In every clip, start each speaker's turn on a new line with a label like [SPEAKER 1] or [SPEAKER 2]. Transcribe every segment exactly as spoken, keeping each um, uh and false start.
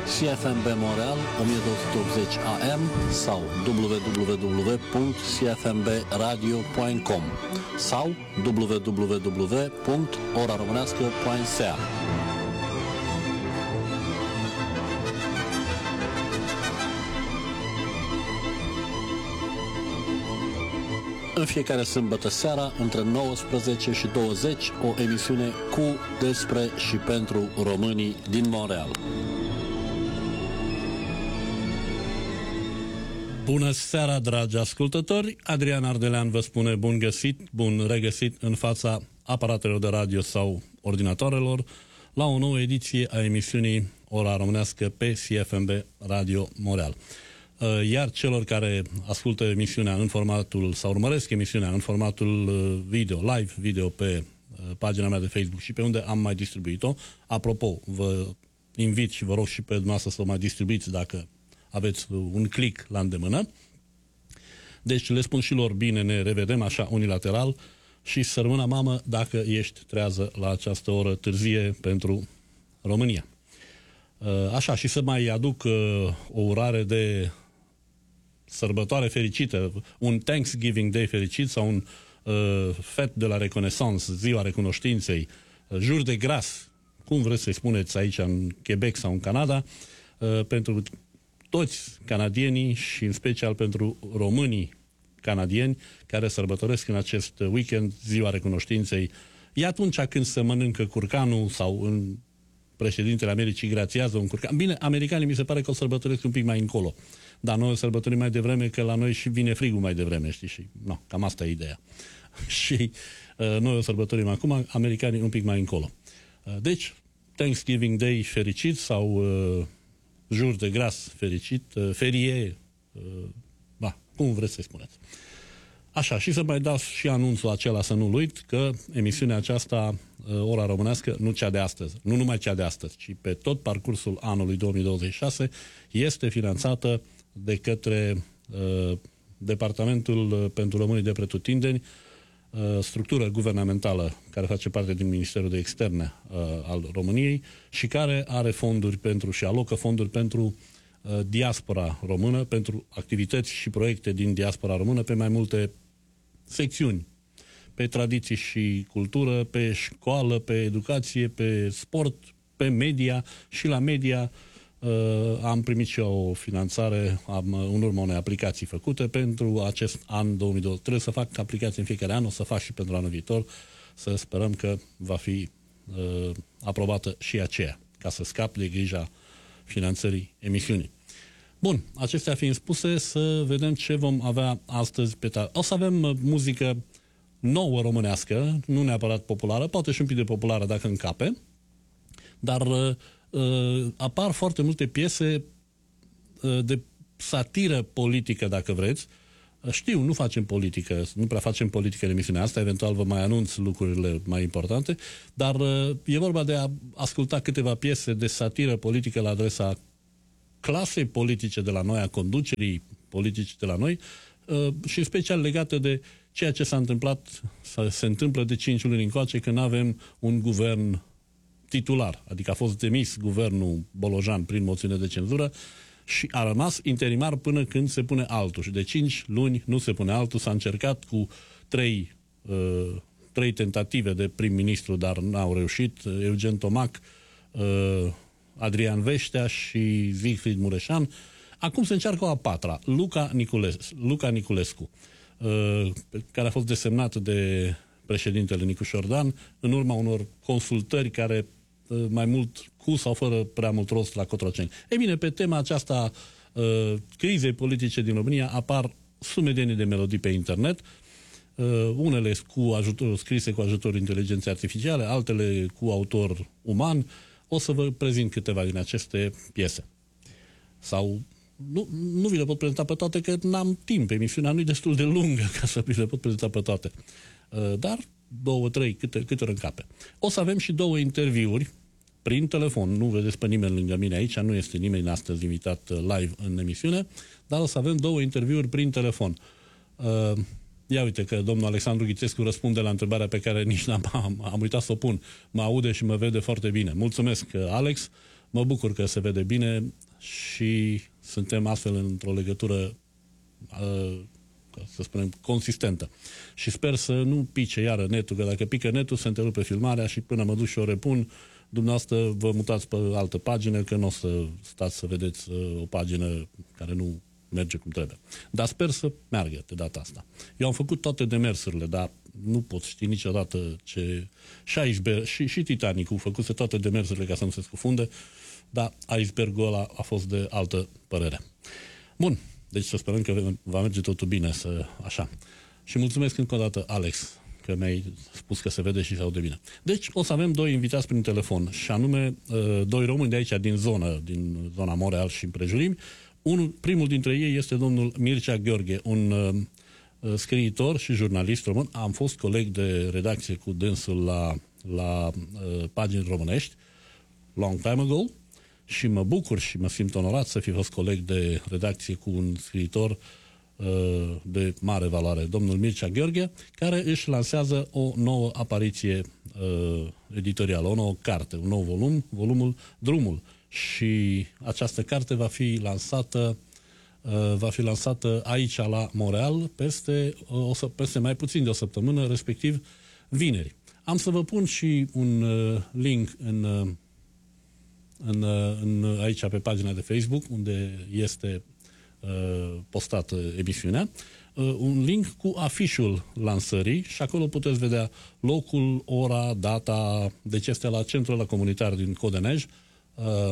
[SPEAKER 1] C F M B Montreal o mie două sute optzeci A M sau w w w punct c f m b radio punct com sau w w w punct ora românească punct s a. În fiecare sâmbătă seara, între nouăsprezece și douăzeci, o emisiune cu, despre și pentru românii din Montreal.
[SPEAKER 2] Bună seara, dragi ascultători! Adrian Ardelean vă spune bun găsit, bun regăsit în fața aparatelor de radio sau ordinatoarelor la o nouă ediție a emisiunii Ora Românească pe C F M B Radio Montreal. Iar celor care ascultă emisiunea în formatul, sau urmăresc emisiunea în formatul video, live video pe pagina mea de Facebook și pe unde am mai distribuit-o, apropo, vă invit și vă rog și pe dumneavoastră să o mai distribuiți dacă aveți un click la îndemână. Deci le spun și lor bine, ne revedem așa unilateral și să rămână mamă dacă ești trează la această oră târzie pentru România. Așa, și să mai aduc o urare de sărbătoare fericită, un Thanksgiving Day fericit sau un uh, Fête de la Reconnaissance, ziua recunoștinței, jour de grâce, cum vreți să-i spuneți aici în Quebec sau în Canada, uh, pentru toți canadienii și în special pentru românii canadieni care sărbătoresc în acest weekend ziua recunoștinței. E atunci când se mănâncă curcanul sau în președintele Americii grațiază un curcan. Bine, americanii mi se pare că o sărbătoresc un pic mai încolo. Dar noi o sărbătorim mai devreme, că la noi și vine frigul mai devreme, știi? Și, no, cam asta e ideea. și uh, noi o sărbătorim acum, americanii un pic mai încolo. Uh, deci, Thanksgiving Day fericit sau uh, jour de grâce fericit, uh, ferie, uh, ba, cum vreți să-i spuneți. Așa, și să mai dați și anunțul acela, să nu-l uit, că emisiunea aceasta, Ora Românească, nu cea de astăzi, nu numai cea de astăzi, ci pe tot parcursul anului două mii douăzeci și șase, este finanțată de către uh, Departamentul pentru Românii de Pretutindeni, uh, structură guvernamentală care face parte din Ministerul de Externe uh, al României și care are fonduri pentru și alocă fonduri pentru uh, diaspora română, pentru activități și proiecte din diaspora română pe mai multe secțiuni, pe tradiții și cultură, pe școală, pe educație, pe sport, pe media și la media uh, am primit și eu o finanțare am, în urma unei aplicații făcute pentru acest an două mii douăzeci. Trebuie să fac aplicații în fiecare an, o să fac și pentru anul viitor, să sperăm că va fi uh, aprobată și aceea, ca să scap de grija finanțării emisiunii. Bun, acestea fiind spuse, să vedem ce vom avea astăzi pe tar. O să avem muzică nouă românească, nu neapărat populară, poate și un pic de populară dacă încape, dar uh, apar foarte multe piese uh, de satiră politică, dacă vreți. Știu, nu facem politică, nu prea facem politică în emisiunea asta, eventual vă mai anunț lucrurile mai importante, dar uh, e vorba de a asculta câteva piese de satiră politică la adresa clasei politice de la noi, a conducerii politice de la noi, uh, și în special legată de ceea ce s-a întâmplat, se întâmplă de cinci luni încoace, când avem un guvern titular, adică a fost demis guvernul Bolojan prin moțiune de cenzură și a rămas interimar până când se pune altul. Și de cinci luni nu se pune altul, s-a încercat cu trei, uh, trei tentative de prim-ministru, dar n-au reușit, Eugen Tomac, uh, Adrian Veștea și Siegfried Mureșan. Acum se încearcă o a patra, Luca, Nicules- Luca Niculescu, uh, care a fost desemnat de președintele Nicu Șordan în urma unor consultări care uh, mai mult cu sau fără prea mult rost la Cotroceni. Ei bine, pe tema aceasta uh, crizei politice din România apar sumedenie de melodii pe internet, uh, unele cu ajutor, scrise cu ajutorul inteligenței artificiale, altele cu autor uman. O să vă prezint câteva din aceste piese. Sau nu, nu vi le pot prezenta pe toate, că n-am timp. Emisiunea nu e destul de lungă ca să vi le pot prezenta pe toate. Dar două, trei, câte, câte ori încape. O să avem și două interviuri prin telefon. Nu vedeți pe nimeni lângă mine aici, nu este nimeni astăzi invitat live în emisiune, dar o să avem două interviuri prin telefon. Ia uite că domnul Alexandru Ghițescu răspunde la întrebarea pe care nici n-am am, am uitat să o pun. Mă aude și mă vede foarte bine. Mulțumesc, Alex. Mă bucur că se vede bine și suntem astfel într-o legătură, să spunem, consistentă. Și sper să nu pice iară netul, că dacă pică netul se întrerupe filmarea și până mă duc și o repun, dumneavoastră vă mutați pe altă pagină, că nu o să stați să vedeți o pagină care nu merge cum trebuie. Dar sper să meargă de data asta. Eu am făcut toate demersurile, dar nu pot ști niciodată ce... Și iceberg, și, și Titanicul făcuse toate demersurile ca să nu se scufunde, dar icebergul ăla a fost de altă părere. Bun, deci să sperăm că va merge totul bine, să așa. Și mulțumesc încă o dată, Alex, că mi-ai spus că se vede și se aude bine. Deci o să avem doi invitați prin telefon, și anume doi români de aici, din zonă, din zona Montreal și împrejurimi. Unul, primul dintre ei este domnul Mircea Gheorghe, un uh, scriitor și jurnalist român. Am fost coleg de redacție cu dânsul la, la uh, pagini românești, long time ago, și mă bucur și mă simt onorat să fi fost coleg de redacție cu un scriitor uh, de mare valoare, domnul Mircea Gheorghe, care își lansează o nouă apariție uh, editorială, o nouă carte, un nou volum, volumul Drumul. Și această carte va fi lansată uh, va fi lansată aici la Montreal peste, uh, o, peste mai puțin de o săptămână, respectiv vineri. Am să vă pun și un uh, link în, uh, în, uh, în, aici pe pagina de Facebook, unde este uh, postată emisiunea, uh, un link cu afișul lansării și acolo puteți vedea locul, ora, data, deci este la centrul ăla comunitar din Codenej, Uh,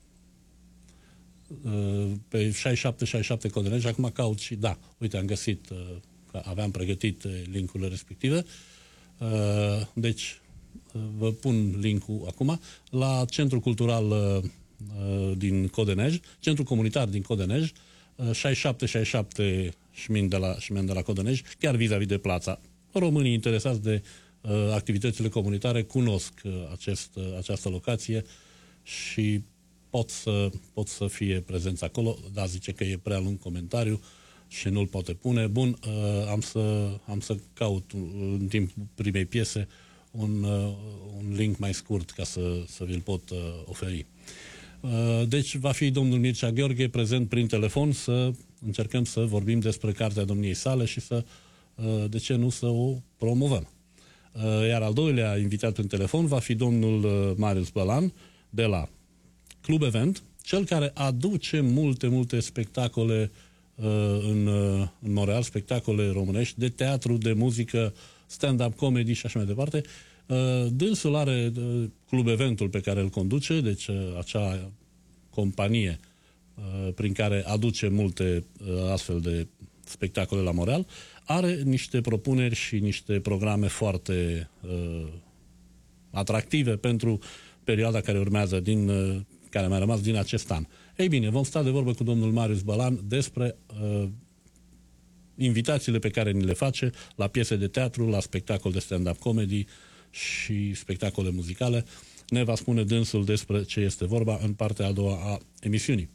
[SPEAKER 2] uh, pe șaizeci și șapte șaizeci și șapte Codenej. Acum caut și da, uite, am găsit, uh, că aveam pregătit uh, link-urile respective. Uh, deci uh, vă pun link-ul acum la Centrul Cultural uh, din Codenej, Centrul Comunitar din Codenej, uh, șaizeci și șapte șaizeci și șapte Șmin de la, Șmin de la Codenej, chiar vis-a-vis de plața. Românii interesați de uh, activitățile comunitare cunosc uh, acest, uh, această locație și pot să, pot să fie prezenți acolo, dar zice că e prea lung comentariu și nu-l poate pune. Bun, uh, am, să, am să caut în timpul primei piese un, uh, un link mai scurt ca să, să vi-l pot uh, oferi. Uh, deci va fi domnul Mircea Gheorghe prezent prin telefon, să încercăm să vorbim despre cartea domniei sale și să, uh, de ce nu, să o promovăm. Uh, iar al doilea invitat prin telefon va fi domnul uh, Marius Bălan, de la Club Event, cel care aduce multe, multe spectacole uh, în, uh, în Montreal, spectacole românești, de teatru, de muzică, stand-up comedy și așa mai departe. Uh, dânsul are uh, Club Eventul pe care îl conduce, deci uh, acea companie uh, prin care aduce multe uh, astfel de spectacole la Montreal, are niște propuneri și niște programe foarte uh, atractive pentru perioada care urmează, din, care a mai rămas din acest an. Ei bine, vom sta de vorbă cu domnul Marius Bălan despre uh, invitațiile pe care ni le face la piese de teatru, la spectacol de stand-up comedy și spectacole muzicale. Ne va spune dânsul despre ce este vorba în partea a doua a emisiunii.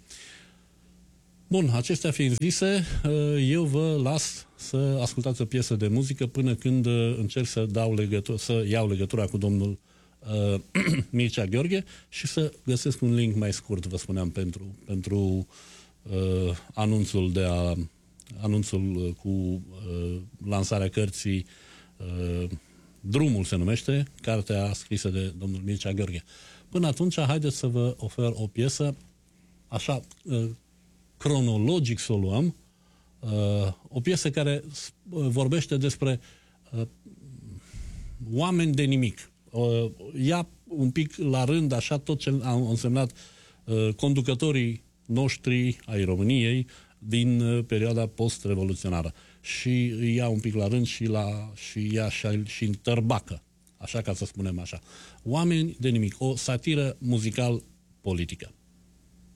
[SPEAKER 2] Bun, acestea fiind zise, eu vă las să ascultați o piesă de muzică până când încerc să dau legătură, să iau legătura cu domnul uh, Mircea Gheorghe și să găsesc un link mai scurt, vă spuneam, pentru, pentru uh, anunțul de a anunțul cu uh, lansarea cărții uh, Drumul se numește, cartea scrisă de domnul Mircea Gheorghe. Până atunci, haideți să vă ofer o piesă, așa, uh, cronologic să o luăm, uh, o piesă care uh, vorbește despre uh, oameni de nimic. Uh, ia un pic la rând, așa, tot ce au însemnat uh, conducătorii noștri ai României din uh, perioada post-revoluționară. Și ia un pic la rând și, la, și ia și, și în tărbacă, așa ca să spunem așa. Oameni de nimic, o satiră muzical-politică.